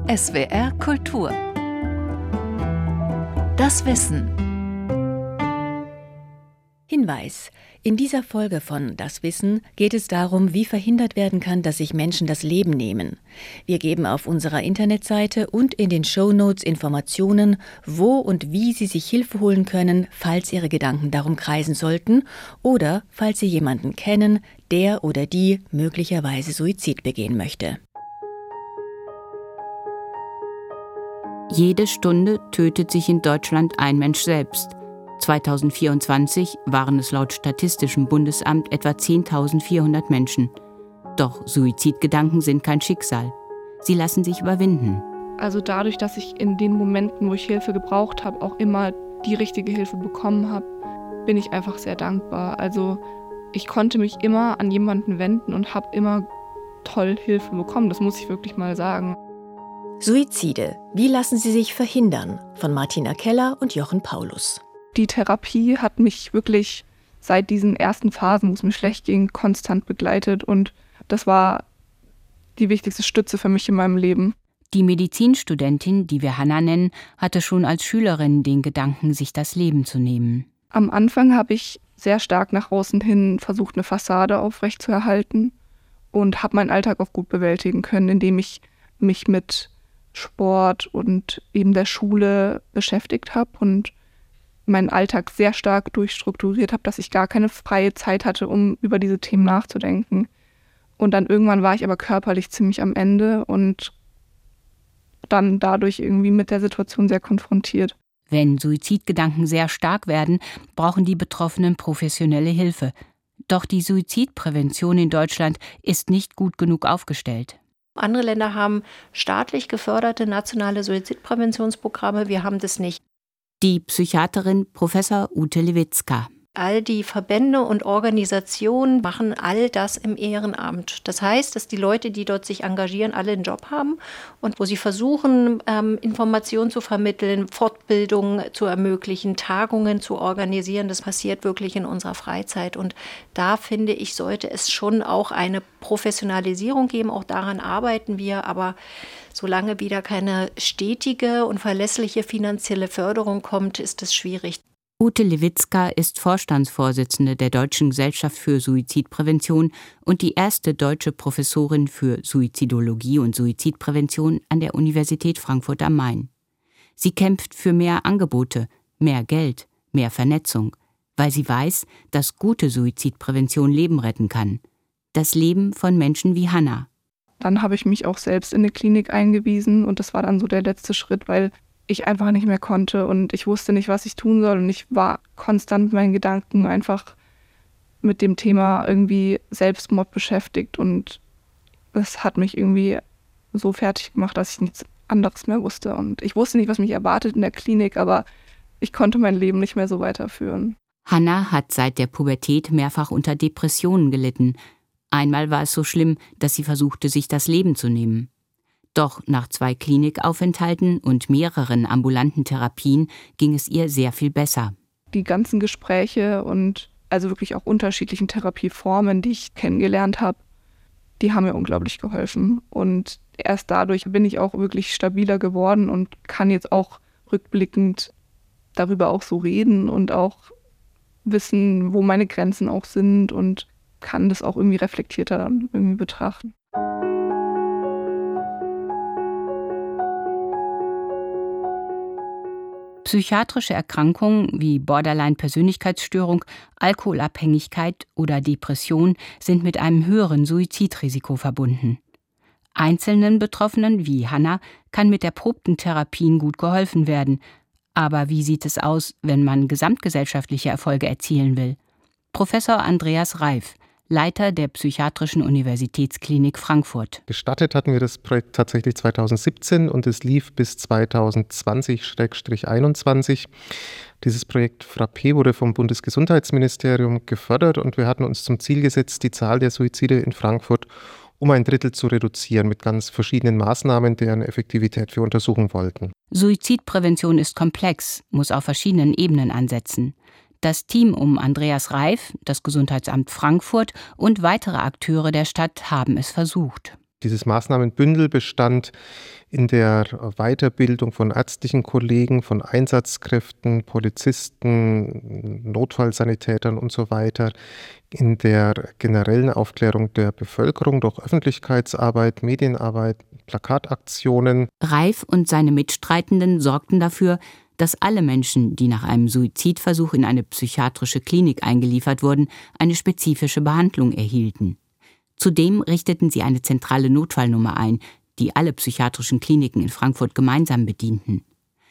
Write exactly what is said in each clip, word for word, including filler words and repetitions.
S W R Kultur. Das Wissen. Hinweis: In dieser Folge von Das Wissen geht es darum, wie verhindert werden kann, dass sich Menschen das Leben nehmen. Wir geben auf unserer Internetseite und in den Shownotes Informationen, wo und wie Sie sich Hilfe holen können, falls Ihre Gedanken darum kreisen sollten oder falls Sie jemanden kennen, der oder die möglicherweise Suizid begehen möchte. Jede Stunde tötet sich in Deutschland ein Mensch selbst. zweitausendvierundzwanzig waren es laut Statistischem Bundesamt etwa zehntausendvierhundert Menschen. Doch Suizidgedanken sind kein Schicksal. Sie lassen sich überwinden. Also dadurch, dass ich in den Momenten, wo ich Hilfe gebraucht habe, auch immer die richtige Hilfe bekommen habe, bin ich einfach sehr dankbar. Also ich konnte mich immer an jemanden wenden und habe immer toll Hilfe bekommen. Das muss ich wirklich mal sagen. Suizide. Wie lassen sie sich verhindern? Von Martina Keller und Jochen Paulus. Die Therapie hat mich wirklich seit diesen ersten Phasen, wo es mir schlecht ging, konstant begleitet. Und das war die wichtigste Stütze für mich in meinem Leben. Die Medizinstudentin, die wir Hannah nennen, hatte schon als Schülerin den Gedanken, sich das Leben zu nehmen. Am Anfang habe ich sehr stark nach außen hin versucht, eine Fassade aufrechtzuerhalten und habe meinen Alltag auch gut bewältigen können, indem ich mich mit Sport und eben der Schule beschäftigt habe und meinen Alltag sehr stark durchstrukturiert habe, dass ich gar keine freie Zeit hatte, um über diese Themen nachzudenken. Und dann irgendwann war ich aber körperlich ziemlich am Ende und dann dadurch irgendwie mit der Situation sehr konfrontiert. Wenn Suizidgedanken sehr stark werden, brauchen die Betroffenen professionelle Hilfe. Doch die Suizidprävention in Deutschland ist nicht gut genug aufgestellt. Andere Länder haben staatlich geförderte nationale Suizidpräventionsprogramme. Wir haben das nicht. Die Psychiaterin Professor Ute Lewitzka. All die Verbände und Organisationen machen all das im Ehrenamt. Das heißt, dass die Leute, die dort sich engagieren, alle einen Job haben und wo sie versuchen, ähm, Informationen zu vermitteln, Fortbildungen zu ermöglichen, Tagungen zu organisieren. Das passiert wirklich in unserer Freizeit. Und da, finde ich, sollte es schon auch eine Professionalisierung geben. Auch daran arbeiten wir. Aber solange wieder keine stetige und verlässliche finanzielle Förderung kommt, ist es schwierig. Ute Lewitzka ist Vorstandsvorsitzende der Deutschen Gesellschaft für Suizidprävention und die erste deutsche Professorin für Suizidologie und Suizidprävention an der Universität Frankfurt am Main. Sie kämpft für mehr Angebote, mehr Geld, mehr Vernetzung, weil sie weiß, dass gute Suizidprävention Leben retten kann. Das Leben von Menschen wie Hannah. Dann habe ich mich auch selbst in eine Klinik eingewiesen und das war dann so der letzte Schritt, weil ich einfach nicht mehr konnte und ich wusste nicht, was ich tun soll und ich war konstant mit meinen Gedanken einfach mit dem Thema irgendwie Selbstmord beschäftigt und das hat mich irgendwie so fertig gemacht, dass ich nichts anderes mehr wusste und ich wusste nicht, was mich erwartet in der Klinik, aber ich konnte mein Leben nicht mehr so weiterführen. Hannah hat seit der Pubertät mehrfach unter Depressionen gelitten. Einmal war es so schlimm, dass sie versuchte, sich das Leben zu nehmen. Doch nach zwei Klinikaufenthalten und mehreren ambulanten Therapien ging es ihr sehr viel besser. Die ganzen Gespräche und also wirklich auch unterschiedlichen Therapieformen, die ich kennengelernt habe, die haben mir unglaublich geholfen. Und erst dadurch bin ich auch wirklich stabiler geworden und kann jetzt auch rückblickend darüber auch so reden und auch wissen, wo meine Grenzen auch sind und kann das auch irgendwie reflektierter dann irgendwie betrachten. Psychiatrische Erkrankungen wie Borderline-Persönlichkeitsstörung, Alkoholabhängigkeit oder Depression sind mit einem höheren Suizidrisiko verbunden. Einzelnen Betroffenen wie Hannah kann mit erprobten Therapien gut geholfen werden. Aber wie sieht es aus, wenn man gesamtgesellschaftliche Erfolge erzielen will? Professor Andreas Reif, Leiter der Psychiatrischen Universitätsklinik Frankfurt. Gestartet hatten wir das Projekt tatsächlich zweitausendsiebzehn und es lief bis zweitausendzwanzig einundzwanzig. Dieses Projekt Frappé wurde vom Bundesgesundheitsministerium gefördert und wir hatten uns zum Ziel gesetzt, die Zahl der Suizide in Frankfurt um ein Drittel zu reduzieren mit ganz verschiedenen Maßnahmen, deren Effektivität wir untersuchen wollten. Suizidprävention ist komplex, muss auf verschiedenen Ebenen ansetzen. Das Team um Andreas Reif, das Gesundheitsamt Frankfurt und weitere Akteure der Stadt haben es versucht. Dieses Maßnahmenbündel bestand in der Weiterbildung von ärztlichen Kollegen, von Einsatzkräften, Polizisten, Notfallsanitätern und so weiter, in der generellen Aufklärung der Bevölkerung durch Öffentlichkeitsarbeit, Medienarbeit, Plakataktionen. Reif und seine Mitstreitenden sorgten dafür, dass alle Menschen, die nach einem Suizidversuch in eine psychiatrische Klinik eingeliefert wurden, eine spezifische Behandlung erhielten. Zudem richteten sie eine zentrale Notfallnummer ein, die alle psychiatrischen Kliniken in Frankfurt gemeinsam bedienten.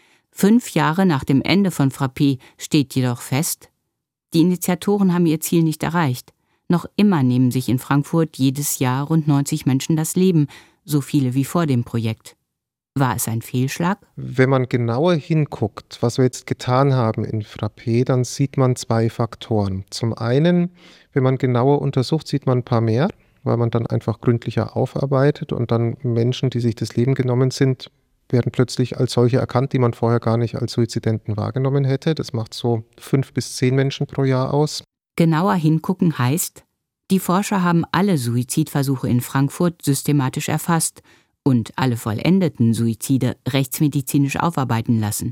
Fünf Jahre nach dem Ende von Frappé steht jedoch fest, die Initiatoren haben ihr Ziel nicht erreicht. Noch immer nehmen sich in Frankfurt jedes Jahr rund neunzig Menschen das Leben, so viele wie vor dem Projekt. War es ein Fehlschlag? Wenn man genauer hinguckt, was wir jetzt getan haben in Frappé, dann sieht man zwei Faktoren. Zum einen, wenn man genauer untersucht, sieht man ein paar mehr, weil man dann einfach gründlicher aufarbeitet und dann Menschen, die sich das Leben genommen sind, werden plötzlich als solche erkannt, die man vorher gar nicht als Suizidenten wahrgenommen hätte. Das macht so fünf bis zehn Menschen pro Jahr aus. Genauer hingucken heißt, die Forscher haben alle Suizidversuche in Frankfurt systematisch erfasst und alle vollendeten Suizide rechtsmedizinisch aufarbeiten lassen.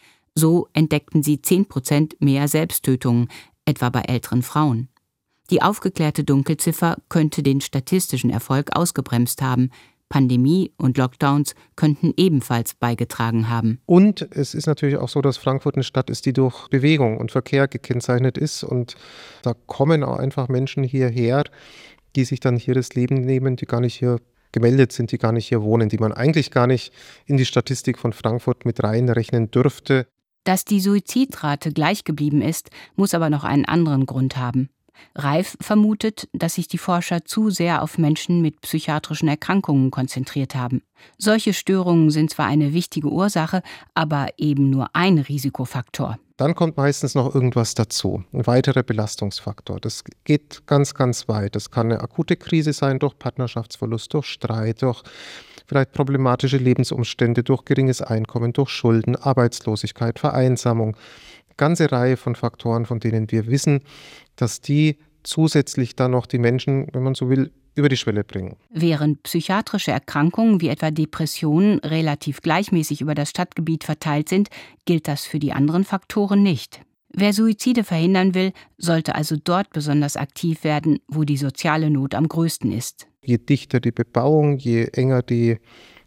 So entdeckten sie zehn Prozent mehr Selbsttötungen, etwa bei älteren Frauen. Die aufgeklärte Dunkelziffer könnte den statistischen Erfolg ausgebremst haben. Pandemie und Lockdowns könnten ebenfalls beigetragen haben. Und es ist natürlich auch so, dass Frankfurt eine Stadt ist, die durch Bewegung und Verkehr gekennzeichnet ist. Und da kommen auch einfach Menschen hierher, die sich dann hier das Leben nehmen, die gar nicht hier gemeldet sind, die gar nicht hier wohnen, die man eigentlich gar nicht in die Statistik von Frankfurt mit reinrechnen dürfte. Dass die Suizidrate gleich geblieben ist, muss aber noch einen anderen Grund haben. Reif vermutet, dass sich die Forscher zu sehr auf Menschen mit psychiatrischen Erkrankungen konzentriert haben. Solche Störungen sind zwar eine wichtige Ursache, aber eben nur ein Risikofaktor. Dann kommt meistens noch irgendwas dazu, ein weiterer Belastungsfaktor. Das geht ganz, ganz weit. Das kann eine akute Krise sein durch Partnerschaftsverlust, durch Streit, durch vielleicht problematische Lebensumstände, durch geringes Einkommen, durch Schulden, Arbeitslosigkeit, Vereinsamung. Ganze Reihe von Faktoren, von denen wir wissen, dass die zusätzlich dann noch die Menschen, wenn man so will, über die Schwelle bringen. Während psychiatrische Erkrankungen wie etwa Depressionen relativ gleichmäßig über das Stadtgebiet verteilt sind, gilt das für die anderen Faktoren nicht. Wer Suizide verhindern will, sollte also dort besonders aktiv werden, wo die soziale Not am größten ist. Je dichter die Bebauung, je enger die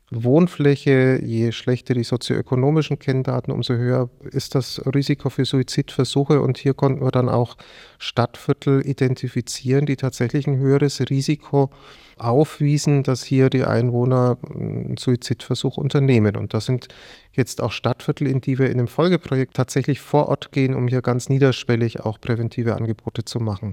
Wohnfläche, je schlechter die sozioökonomischen Kenndaten, umso höher ist das Risiko für Suizidversuche. Und hier konnten wir dann auch Stadtviertel identifizieren, die tatsächlich ein höheres Risiko aufwiesen, dass hier die Einwohner einen Suizidversuch unternehmen. Und das sind jetzt auch Stadtviertel, in die wir in einem Folgeprojekt tatsächlich vor Ort gehen, um hier ganz niederschwellig auch präventive Angebote zu machen.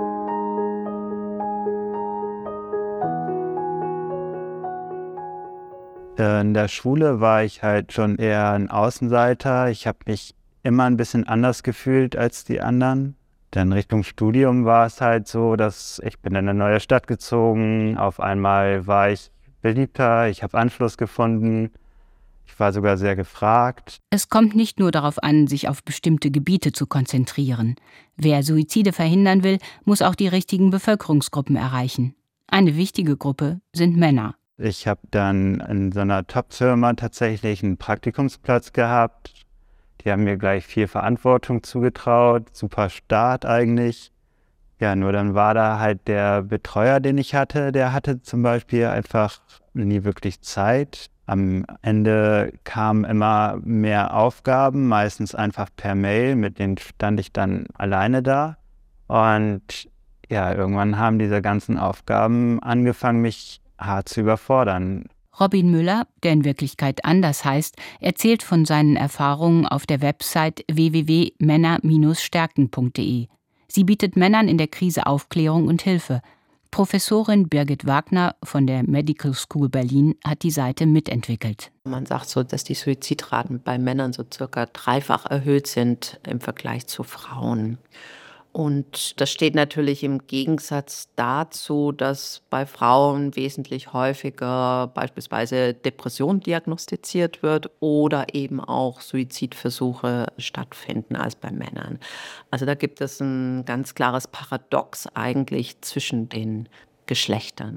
In der Schule war ich halt schon eher ein Außenseiter. Ich habe mich immer ein bisschen anders gefühlt als die anderen. Dann Richtung Studium war es halt so, dass ich bin in eine neue Stadt gezogen. Auf einmal war ich beliebter, ich habe Anschluss gefunden. Ich war sogar sehr gefragt. Es kommt nicht nur darauf an, sich auf bestimmte Gebiete zu konzentrieren. Wer Suizide verhindern will, muss auch die richtigen Bevölkerungsgruppen erreichen. Eine wichtige Gruppe sind Männer. Ich habe dann in so einer Top-Firma tatsächlich einen Praktikumsplatz gehabt. Die haben mir gleich viel Verantwortung zugetraut, super Start eigentlich. Ja, nur dann war da halt der Betreuer, den ich hatte, der hatte zum Beispiel einfach nie wirklich Zeit. Am Ende kamen immer mehr Aufgaben, meistens einfach per Mail, mit denen stand ich dann alleine da. Und ja, irgendwann haben diese ganzen Aufgaben angefangen, mich hart zu überfordern. Robin Müller, der in Wirklichkeit anders heißt, erzählt von seinen Erfahrungen auf der Website w w w punkt männer Bindestrich stärken punkt d e. Sie bietet Männern in der Krise Aufklärung und Hilfe. Professorin Birgit Wagner von der Medical School Berlin hat die Seite mitentwickelt. Man sagt so, dass die Suizidraten bei Männern so circa dreifach erhöht sind im Vergleich zu Frauen. Und das steht natürlich im Gegensatz dazu, dass bei Frauen wesentlich häufiger beispielsweise Depression diagnostiziert wird oder eben auch Suizidversuche stattfinden als bei Männern. Also da gibt es ein ganz klares Paradox eigentlich zwischen den Geschlechtern.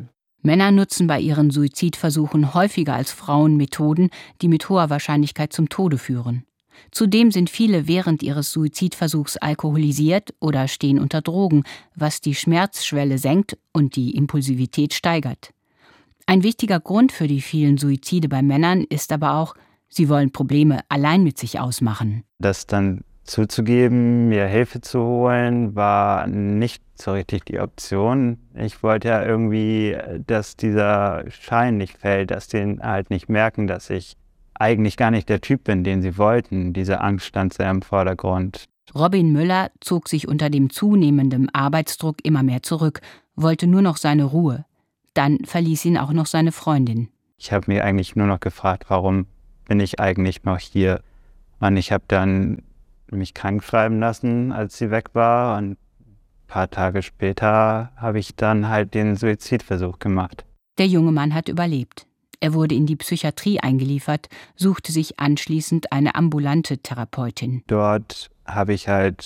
Männer nutzen bei ihren Suizidversuchen häufiger als Frauen Methoden, die mit hoher Wahrscheinlichkeit zum Tode führen. Zudem sind viele während ihres Suizidversuchs alkoholisiert oder stehen unter Drogen, was die Schmerzschwelle senkt und die Impulsivität steigert. Ein wichtiger Grund für die vielen Suizide bei Männern ist aber auch, sie wollen Probleme allein mit sich ausmachen. Das dann zuzugeben, mir Hilfe zu holen, war nicht so richtig die Option. Ich wollte ja irgendwie, dass dieser Schein nicht fällt, dass die halt nicht merken, dass ich eigentlich gar nicht der Typ bin, den sie wollten. Diese Angst stand sehr im Vordergrund. Robin Müller zog sich unter dem zunehmenden Arbeitsdruck immer mehr zurück, wollte nur noch seine Ruhe. Dann verließ ihn auch noch seine Freundin. Ich habe mir eigentlich nur noch gefragt, warum bin ich eigentlich noch hier? Und ich habe dann mich krank schreiben lassen, als sie weg war. Und ein paar Tage später habe ich dann halt den Suizidversuch gemacht. Der junge Mann hat überlebt. Er wurde in die Psychiatrie eingeliefert, suchte sich anschließend eine ambulante Therapeutin. Dort habe ich halt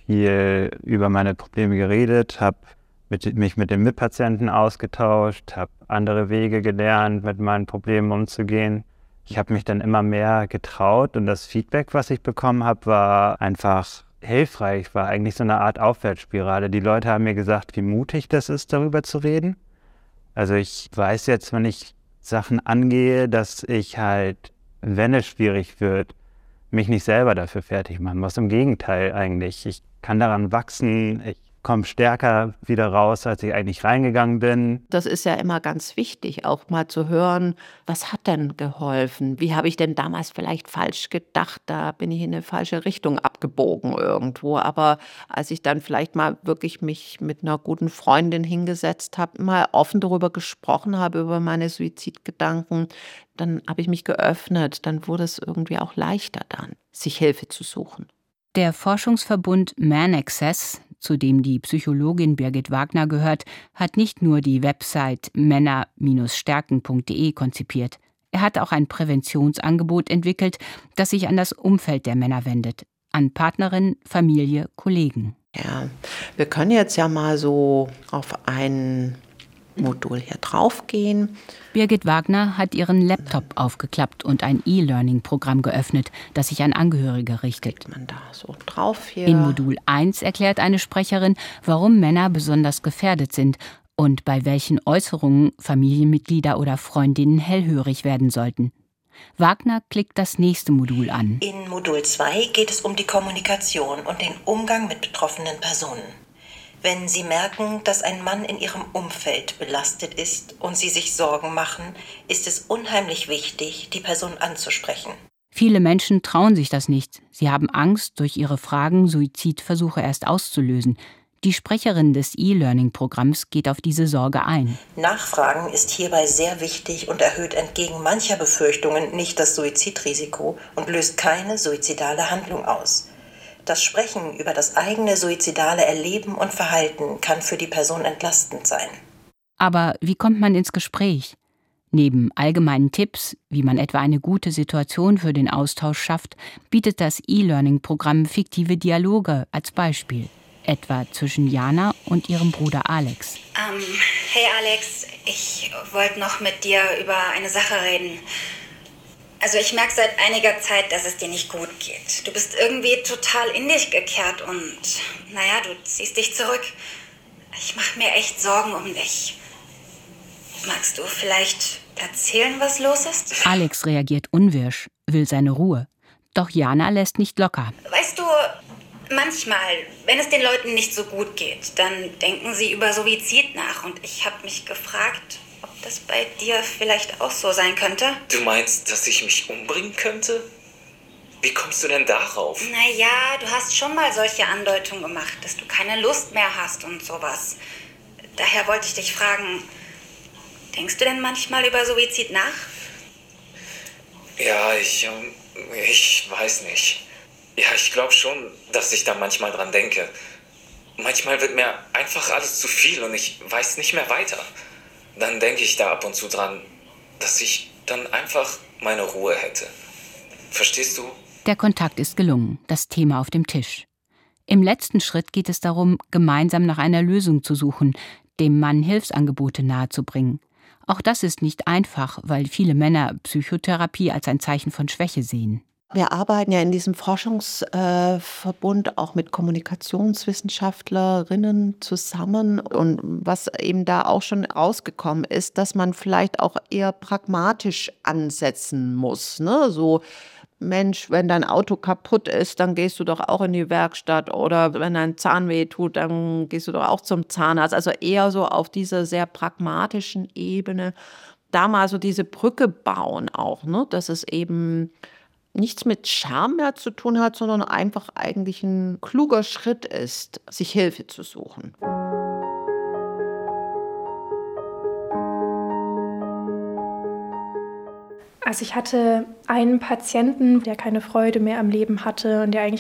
viel über meine Probleme geredet, habe mit, mich mit den Mitpatienten ausgetauscht, habe andere Wege gelernt, mit meinen Problemen umzugehen. Ich habe mich dann immer mehr getraut und das Feedback, was ich bekommen habe, war einfach hilfreich, war eigentlich so eine Art Aufwärtsspirale. Die Leute haben mir gesagt, wie mutig das ist, darüber zu reden. Also ich weiß jetzt, wenn ich Sachen angehe, dass ich halt, wenn es schwierig wird, mich nicht selber dafür fertig machen muss. Im Gegenteil eigentlich. Ich kann daran wachsen, ich komme stärker wieder raus, als ich eigentlich reingegangen bin. Das ist ja immer ganz wichtig, auch mal zu hören, was hat denn geholfen? Wie habe ich denn damals vielleicht falsch gedacht? Da bin ich in eine falsche Richtung abgebogen irgendwo. Aber als ich dann vielleicht mal wirklich mich mit einer guten Freundin hingesetzt habe, mal offen darüber gesprochen habe, über meine Suizidgedanken, dann habe ich mich geöffnet. Dann wurde es irgendwie auch leichter dann, sich Hilfe zu suchen. Der Forschungsverbund Man Access, zu dem die Psychologin Birgit Wagner gehört, hat nicht nur die Website männer Stärken punkt de konzipiert. Er hat auch ein Präventionsangebot entwickelt, das sich an das Umfeld der Männer wendet, an Partnerin, Familie, Kollegen. Ja, wir können jetzt ja mal so auf ein Modul hier draufgehen. Birgit Wagner hat ihren Laptop aufgeklappt und ein E-Learning-Programm geöffnet, das sich an Angehörige richtet. Man da so drauf hier. In Modul eins erklärt eine Sprecherin, warum Männer besonders gefährdet sind und bei welchen Äußerungen Familienmitglieder oder Freundinnen hellhörig werden sollten. Wagner klickt das nächste Modul an. In Modul zwei geht es um die Kommunikation und den Umgang mit betroffenen Personen. Wenn Sie merken, dass ein Mann in Ihrem Umfeld belastet ist und Sie sich Sorgen machen, ist es unheimlich wichtig, die Person anzusprechen. Viele Menschen trauen sich das nicht. Sie haben Angst, durch ihre Fragen Suizidversuche erst auszulösen. Die Sprecherin des E-Learning-Programms geht auf diese Sorge ein. Nachfragen ist hierbei sehr wichtig und erhöht entgegen mancher Befürchtungen nicht das Suizidrisiko und löst keine suizidale Handlung aus. Das Sprechen über das eigene suizidale Erleben und Verhalten kann für die Person entlastend sein. Aber wie kommt man ins Gespräch? Neben allgemeinen Tipps, wie man etwa eine gute Situation für den Austausch schafft, bietet das E-Learning-Programm fiktive Dialoge als Beispiel. Etwa zwischen Jana und ihrem Bruder Alex. Ähm, hey Alex, ich wollte noch mit dir über eine Sache reden. Also ich merke seit einiger Zeit, dass es dir nicht gut geht. Du bist irgendwie total in dich gekehrt und, naja, du ziehst dich zurück. Ich mache mir echt Sorgen um dich. Magst du vielleicht erzählen, was los ist? Alex reagiert unwirsch, will seine Ruhe. Doch Jana lässt nicht locker. Weißt du, manchmal, wenn es den Leuten nicht so gut geht, dann denken sie über Suizid nach. Und ich habe mich gefragt, ob das bei dir vielleicht auch so sein könnte. Du meinst, dass ich mich umbringen könnte? Wie kommst du denn darauf? Naja, du hast schon mal solche Andeutungen gemacht, dass du keine Lust mehr hast und sowas. Daher wollte ich dich fragen, denkst du denn manchmal über Suizid nach? Ja, ich, ich weiß nicht. Ja, ich glaube schon, dass ich da manchmal dran denke. Manchmal wird mir einfach alles zu viel und ich weiß nicht mehr weiter. Dann denke ich da ab und zu dran, dass ich dann einfach meine Ruhe hätte. Verstehst du? Der Kontakt ist gelungen, das Thema auf dem Tisch. Im letzten Schritt geht es darum, gemeinsam nach einer Lösung zu suchen, dem Mann Hilfsangebote nahezubringen. Auch das ist nicht einfach, weil viele Männer Psychotherapie als ein Zeichen von Schwäche sehen. Wir arbeiten ja in diesem Forschungsverbund äh, auch mit Kommunikationswissenschaftlerinnen zusammen. Und was eben da auch schon rausgekommen ist, dass man vielleicht auch eher pragmatisch ansetzen muss. Ne? So, Mensch, wenn dein Auto kaputt ist, dann gehst du doch auch in die Werkstatt. Oder wenn dein Zahn weh tut, dann gehst du doch auch zum Zahnarzt. Also eher so auf dieser sehr pragmatischen Ebene. Da mal so diese Brücke bauen auch, ne? Dass es eben nichts mit Scham mehr zu tun hat, sondern einfach eigentlich ein kluger Schritt ist, sich Hilfe zu suchen. Also ich hatte einen Patienten, der keine Freude mehr am Leben hatte und der eigentlich